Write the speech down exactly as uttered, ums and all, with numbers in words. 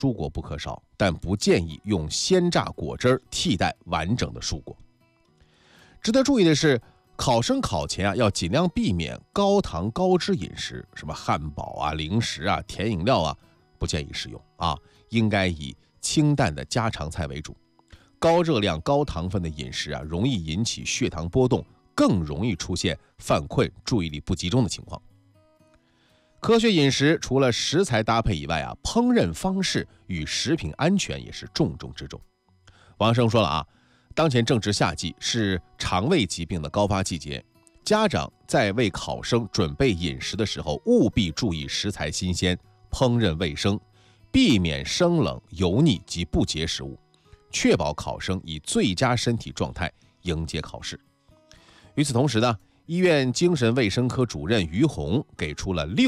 蔬果不可少，但不建议用鲜榨果汁替代完整的蔬果。值得注意的是，考生考前啊，要尽量避免高糖高脂饮食，什么汉堡啊、零食啊、甜饮料啊，不建议食用啊，应该以清淡的家常菜为主。高热量、高糖分的饮食啊，容易引起血糖波动，更容易出现犯困、注意力不集中的情况。科学饮食除了食材搭配以外啊，烹饪方式与食品安全也是重中之重。王生说了啊，当前正值夏季，是肠胃疾病的高发季节，家长在为考生准备饮食的时候，务必注意食材新鲜、烹饪卫生，避免生冷、油腻及不洁食物，确保考生以最佳身体状态迎接考试。与此同时呢，医院精神卫生科主任于红给出了六